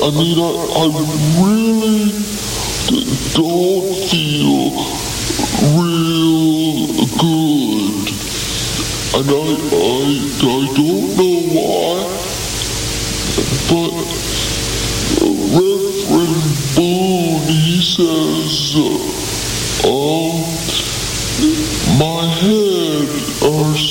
Anita, I really don't feel real good. And I don't know why, but Reverend Boone, he says, my head hurts